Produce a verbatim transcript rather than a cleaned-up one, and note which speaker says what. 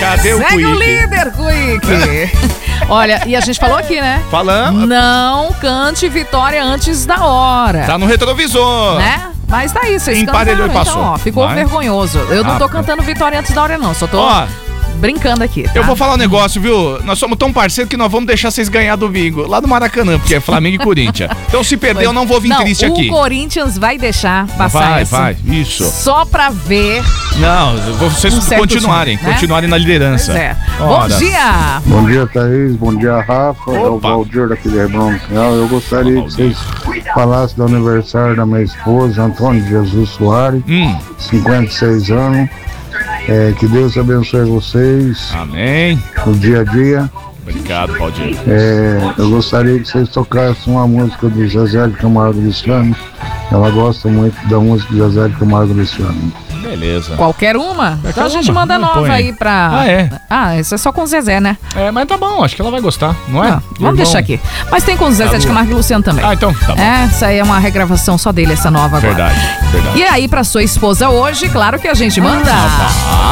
Speaker 1: Cadê o
Speaker 2: Segue
Speaker 1: Quick?
Speaker 2: o líder, Quick. Olha, e a gente falou aqui, né?
Speaker 1: Falamos.
Speaker 2: Não cante vitória antes da hora.
Speaker 1: Tá no retrovisor.
Speaker 2: Né? Mas tá aí, vocês
Speaker 1: Emparelhou
Speaker 2: cantaram,
Speaker 1: e passou.
Speaker 2: então, ó, ficou
Speaker 1: Vai.
Speaker 2: vergonhoso. Eu não tô
Speaker 1: Ah,
Speaker 2: cantando vitória antes da hora, não. Só tô
Speaker 1: Ó,
Speaker 2: brincando aqui. Tá?
Speaker 1: eu vou falar um negócio, viu? Nós somos tão parceiros que nós vamos deixar vocês ganhar domingo. Lá do Maracanã, porque é Flamengo e Corinthians. Então se perder, eu não vou vir
Speaker 2: não,
Speaker 1: triste
Speaker 2: o
Speaker 1: aqui.
Speaker 2: O Corinthians vai deixar passar
Speaker 1: Vai,
Speaker 2: essa.
Speaker 1: vai, isso.
Speaker 2: Só pra ver.
Speaker 1: Não, eu vou vocês
Speaker 2: Um certo
Speaker 1: continuarem,
Speaker 2: time, né?
Speaker 1: continuarem na liderança.
Speaker 2: Pois é.
Speaker 1: Ora.
Speaker 2: Bom dia.
Speaker 3: Bom dia, Thaís. Bom dia, Rafa. É o
Speaker 1: Opa.
Speaker 3: Valdir daqui de Rebrão. Eu gostaria que vocês falassem do aniversário da minha esposa, Antônio de Jesus Soares,
Speaker 1: Hum,
Speaker 3: cinquenta e seis anos. É, que Deus abençoe vocês
Speaker 1: amém.
Speaker 3: no dia a dia.
Speaker 1: Obrigado, Valdir.
Speaker 3: É, eu gostaria que vocês tocassem uma música do Zezé de Camargo Luciano. Ela gosta muito da música do Zezé de Camargo Luciano.
Speaker 1: Beleza.
Speaker 2: Qualquer uma? Então a gente
Speaker 1: uma.
Speaker 2: manda
Speaker 1: Não,
Speaker 2: nova
Speaker 1: põe aí.
Speaker 2: aí pra.
Speaker 1: Ah, é?
Speaker 2: Ah, isso é só com o Zezé, né?
Speaker 1: É, mas tá bom, acho que ela vai gostar, não é?
Speaker 2: Ah, vamos deixar aqui. Mas tem com o Zezé de Camargo e Luciano também.
Speaker 1: Ah, então, tá bom.
Speaker 2: É, essa aí é uma regravação só dele, essa nova agora.
Speaker 1: Verdade, verdade.
Speaker 2: E aí, pra sua esposa hoje, claro que a gente manda.
Speaker 1: Ah,